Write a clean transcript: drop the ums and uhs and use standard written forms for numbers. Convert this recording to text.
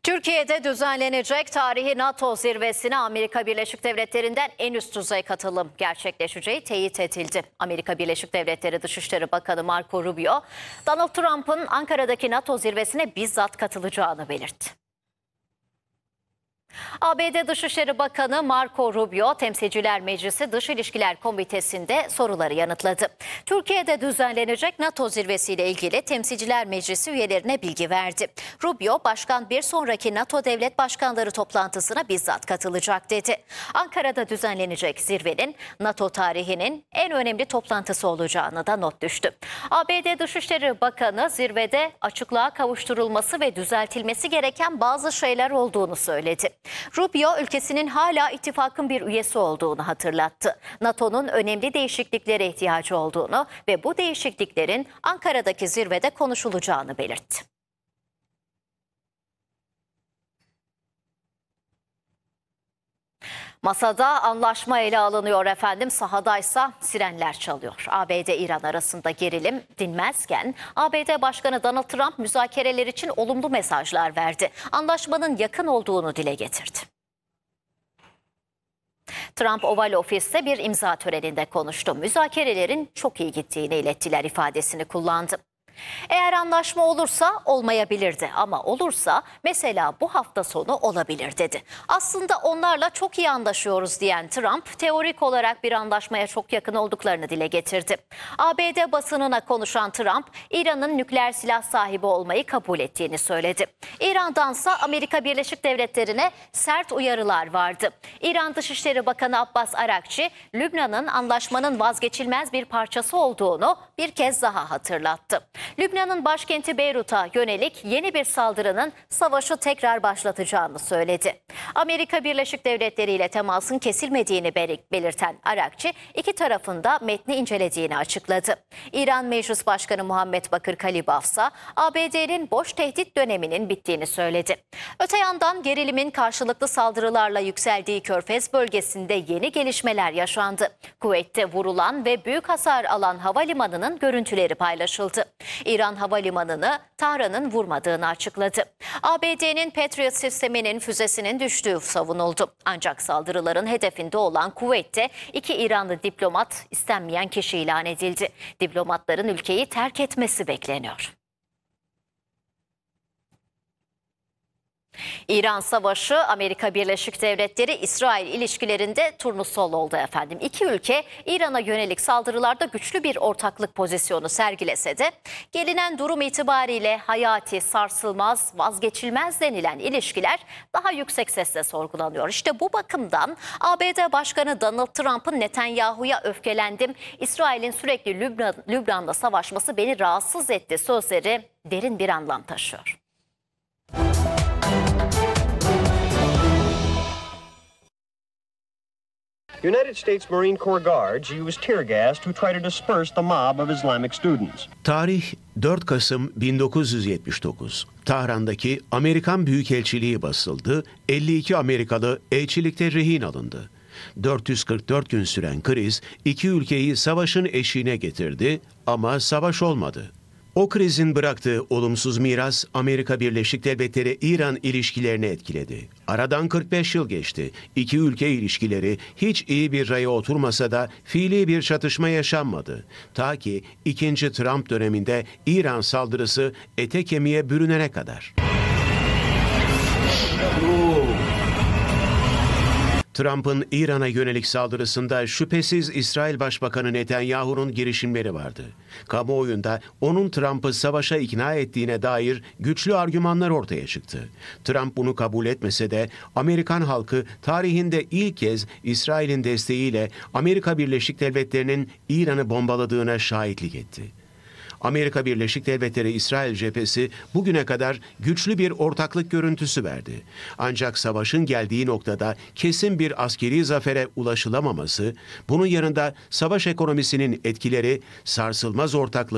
Türkiye'de düzenlenecek tarihi NATO zirvesine Amerika Birleşik Devletleri'nden en üst düzey katılım gerçekleşeceği teyit edildi. Amerika Birleşik Devletleri Dışişleri Bakanı Marco Rubio, Donald Trump'ın Ankara'daki NATO zirvesine bizzat katılacağını belirtti. ABD Dışişleri Bakanı Marco Rubio, Temsilciler Meclisi Dış İlişkiler Komitesi'nde soruları yanıtladı. Türkiye'de düzenlenecek NATO zirvesiyle ilgili Temsilciler Meclisi üyelerine bilgi verdi. Rubio, başkan bir sonraki NATO devlet başkanları toplantısına bizzat katılacak dedi. Ankara'da düzenlenecek zirvenin NATO tarihinin en önemli toplantısı olacağını da not düştü. ABD Dışişleri Bakanı zirvede açıklığa kavuşturulması ve düzeltilmesi gereken bazı şeyler olduğunu söyledi. Rubio, ülkesinin hala ittifakın bir üyesi olduğunu hatırlattı. NATO'nun önemli değişikliklere ihtiyacı olduğunu ve bu değişikliklerin Ankara'daki zirvede konuşulacağını belirtti. Masada anlaşma ele alınıyor efendim, sahadaysa sirenler çalıyor. ABD-İran arasında gerilim dinmezken ABD Başkanı Donald Trump müzakereler için olumlu mesajlar verdi. Anlaşmanın yakın olduğunu dile getirdi. Trump Oval Ofis'te bir imza töreninde konuştu. Müzakerelerin çok iyi gittiğini ilettiler ifadesini kullandı. Eğer anlaşma olursa olmayabilirdi ama olursa mesela bu hafta sonu olabilir dedi. Aslında onlarla çok iyi anlaşıyoruz diyen Trump, teorik olarak bir anlaşmaya çok yakın olduklarını dile getirdi. ABD basınına konuşan Trump, İran'ın nükleer silah sahibi olmayı kabul ettiğini söyledi. İran'dansa Amerika Birleşik Devletleri'ne sert uyarılar vardı. İran Dışişleri Bakanı Abbas Arakçi, Lübnan'ın anlaşmanın vazgeçilmez bir parçası olduğunu bir kez daha hatırlattı. Lübnan'ın başkenti Beyrut'a yönelik yeni bir saldırının savaşı tekrar başlatacağını söyledi. Amerika Birleşik Devletleri ile temasın kesilmediğini belirten Arakçi, iki tarafın da metni incelediğini açıkladı. İran Meclis Başkanı Muhammed Bakır Kalibaf ise ABD'nin boş tehdit döneminin bittiğini söyledi. Öte yandan gerilimin karşılıklı saldırılarla yükseldiği Körfez bölgesinde yeni gelişmeler yaşandı. Kuveyt'te vurulan ve büyük hasar alan havalimanının görüntüleri paylaşıldı. İran havalimanını Tahran'ın vurmadığını açıkladı. ABD'nin Patriot sisteminin füzesinin düştüğü savunuldu. Ancak saldırıların hedefinde olan Kuveyt'te 2 İranlı diplomat istenmeyen kişi ilan edildi. Diplomatların ülkeyi terk etmesi bekleniyor. İran Savaşı, Amerika Birleşik Devletleri-İsrail ilişkilerinde turnusol oldu efendim. İki ülke İran'a yönelik saldırılarda güçlü bir ortaklık pozisyonu sergilese de gelinen durum itibariyle hayati, sarsılmaz, vazgeçilmez denilen ilişkiler daha yüksek sesle sorgulanıyor. İşte bu bakımdan ABD Başkanı Donald Trump'ın Netanyahu'ya öfkelendim, İsrail'in sürekli Lübnan'da savaşması beni rahatsız etti sözleri derin bir anlam taşıyor. United States Marine Corps guards used tear gas to try to disperse the mob of Islamic students. Tarih 4 Kasım 1979. Tahran'daki Amerikan Büyükelçiliği basıldı, 52 Amerikalı elçilikte rehin alındı. 444 gün süren kriz iki ülkeyi savaşın eşiğine getirdi ama savaş olmadı. O krizin bıraktığı olumsuz miras Amerika Birleşik Devletleri-İran ilişkilerini etkiledi. Aradan 45 yıl geçti. İki ülke ilişkileri hiç iyi bir raya oturmasa da fiili bir çatışma yaşanmadı. Ta ki 2. Trump döneminde İran saldırısı ete kemiğe bürünene kadar. Trump'ın İran'a yönelik saldırısında şüphesiz İsrail Başbakanı Netanyahu'nun girişimleri vardı. Kamuoyunda onun Trump'ı savaşa ikna ettiğine dair güçlü argümanlar ortaya çıktı. Trump bunu kabul etmese de Amerikan halkı tarihinde ilk kez İsrail'in desteğiyle Amerika Birleşik Devletleri'nin İran'ı bombaladığına şahitlik etti. Amerika Birleşik Devletleri-İsrail cephesi bugüne kadar güçlü bir ortaklık görüntüsü verdi. Ancak savaşın geldiği noktada kesin bir askeri zafere ulaşılamaması, bunun yanında savaş ekonomisinin etkileri sarsılmaz ortaklık